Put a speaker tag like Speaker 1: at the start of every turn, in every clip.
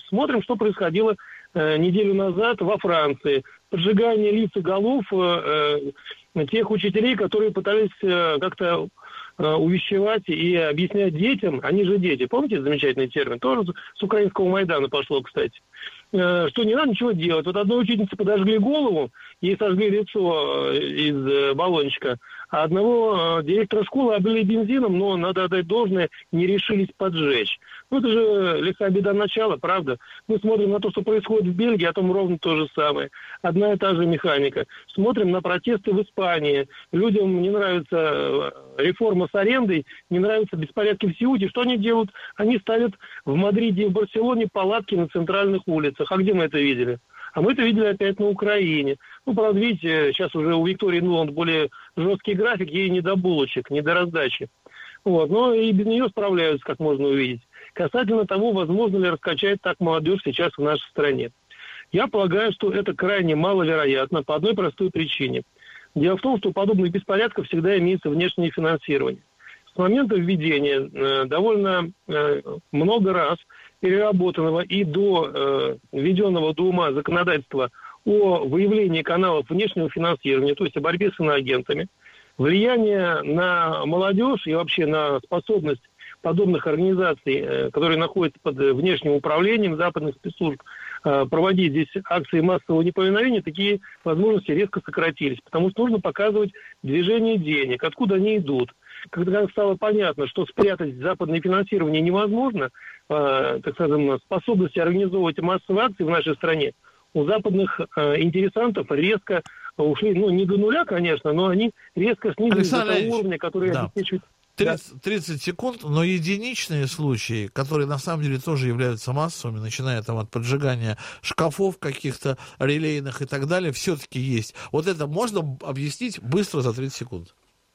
Speaker 1: Смотрим, что происходило неделю назад во Франции. Поджигание лиц и голов тех учителей, которые пытались как-то увещевать и объяснять детям, они же дети, помните замечательный термин, тоже с украинского Майдана пошло, кстати, что не надо ничего делать. Вот одной учительнице подожгли голову, ей сожгли лицо из баллончика, а одного директора школы облили бензином, но, надо отдать должное, не решились поджечь. Ну, это же лихая беда начала, правда? Мы смотрим на то, что происходит в Бельгии, а там ровно то же самое. Одна и та же механика. Смотрим на протесты в Испании. Людям не нравится реформа с арендой, не нравятся беспорядки в Сеуте. Что они делают? Они ставят в Мадриде и в Барселоне палатки на центральных улицах. А где мы это видели? А мы это видели опять на Украине. Ну, правда, видите, сейчас уже у Виктории Нуланд более жесткий график, ей не до булочек, не до раздачи. Вот. Но и без нее справляются, как можно увидеть. Касательно того, возможно ли раскачать так молодежь сейчас в нашей стране. Я полагаю, что это крайне маловероятно по одной простой причине. Дело в том, что у подобных беспорядков всегда имеется внешнее финансирование. С момента введения довольно много раз переработанного и введенного до ума законодательства о выявлении каналов внешнего финансирования, то есть о борьбе с иноагентами, влияние на молодежь и вообще на способность подобных организаций, которые находятся под внешним управлением западных спецслужб, проводить здесь акции массового неповиновения, такие возможности резко сократились. Потому что нужно показывать движение денег, откуда они идут. Когда стало понятно, что спрятать западное финансирование невозможно, так скажем, способности организовывать массовые акции в нашей стране у западных интересантов резко ушли, ну, не до нуля, конечно, но они резко снизились до того уровня, который обеспечивает...
Speaker 2: 30 секунд, но единичные случаи, которые на самом деле тоже являются массовыми, начиная там от поджигания шкафов каких-то релейных и так далее, все-таки есть. Вот это можно объяснить быстро за 30 секунд?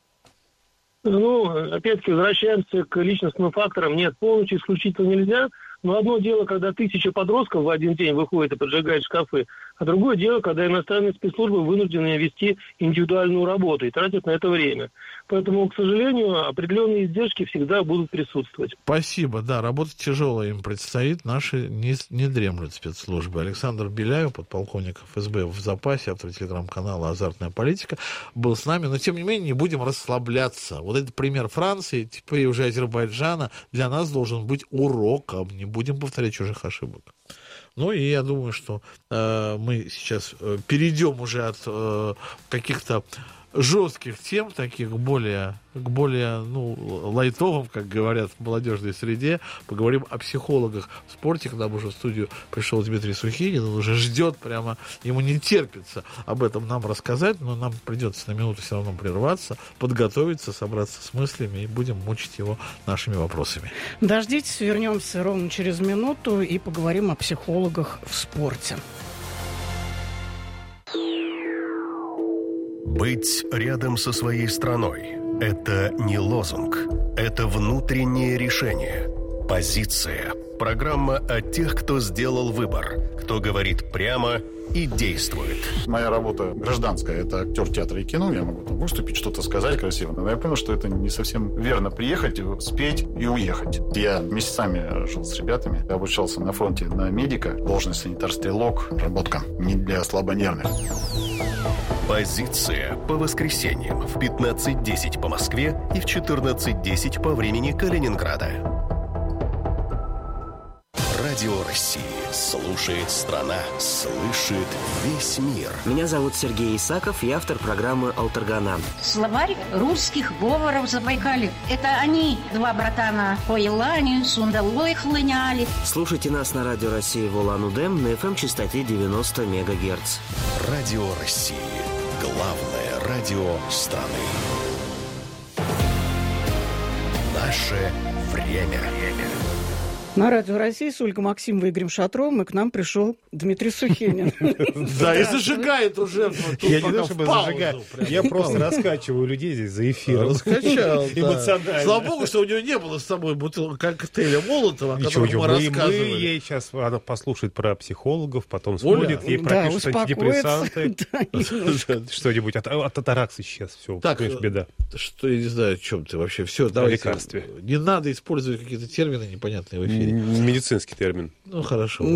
Speaker 1: Ну, опять-таки, возвращаемся к личностным факторам. Нет, полностью исключить нельзя. Но одно дело, когда 1000 подростков в один день выходят и поджигают шкафы, а другое дело, когда иностранные спецслужбы вынуждены вести индивидуальную работу и тратят на это время. Поэтому, к сожалению, определенные издержки всегда будут присутствовать.
Speaker 2: Спасибо. Да, работа тяжелая им предстоит. Наши не дремлют спецслужбы. Александр Беляев, подполковник ФСБ в запасе, автор телеграм-канала «Азартная политика», был с нами. Но, тем не менее, не будем расслабляться. Вот этот пример Франции, теперь уже Азербайджана, для нас должен быть уроком. Не будем повторять чужих ошибок. Ну и я думаю, что мы сейчас перейдем уже от каких-то жестких тем, таких к более лайтовым, как говорят в молодежной среде. Поговорим о психологах в спорте. Когда уже в студию пришел Дмитрий Сухинин, он уже ждет прямо, ему не терпится об этом нам рассказать, но нам придется на минуту все равно прерваться, подготовиться, собраться с мыслями и будем мучить его нашими вопросами.
Speaker 3: Дождитесь, вернемся ровно через минуту и поговорим о психологах в спорте.
Speaker 4: Быть рядом со своей страной – это не лозунг, это внутреннее решение. Позиция. Программа о тех, кто сделал выбор, кто говорит прямо и действует.
Speaker 5: Моя работа гражданская, это актер театра и кино, я могу там выступить, что-то сказать красиво. Но я понял, что это не совсем верно приехать, спеть и уехать. Я месяцами жил с ребятами, я обучался на фронте на медика, должность санитар-стрелок, работка не для слабонервных.
Speaker 4: Позиция по воскресеньям в 15:10 по Москве и в 14:10 по времени Калининграда. Радио России. Слушает страна. Слышит весь мир.
Speaker 6: Меня зовут Сергей Исаков, я автор программы «Алтаргана».
Speaker 7: Словарь русских говоров Забайкалья. Это они, два братана, по Елане, Сундалой хлыняли.
Speaker 6: Слушайте нас на Радио России в Улан-Удэ на FM-частоте 90 МГц.
Speaker 4: Радио России. Главное радио страны. Наше время.
Speaker 3: На Радио России с Ольгой Максимовой и Игорем Шатровым, и к нам пришел Дмитрий Сухинин.
Speaker 2: Да, и зажигает уже.
Speaker 8: Я не то чтобы зажигаю, я просто раскачиваю людей здесь за эфиром.
Speaker 2: Раскачал,
Speaker 8: эмоционально.
Speaker 2: Слава богу, что у него не было с собой бутылка коктейля Молотова, о котором мы
Speaker 8: Мы
Speaker 2: рассказывали.
Speaker 8: ей сейчас, она послушает про психологов, потом сходит, ей пропишут антидепрессанты. Что-нибудь, от атаракс исчез, все,
Speaker 2: Так,
Speaker 8: беда.
Speaker 2: что, я не знаю, о чем ты вообще. Все, давай.
Speaker 8: Лекарстве.
Speaker 2: Не надо использовать какие-то термины непонятные в эфире.
Speaker 8: Медицинский термин.
Speaker 2: Ну, хорошо.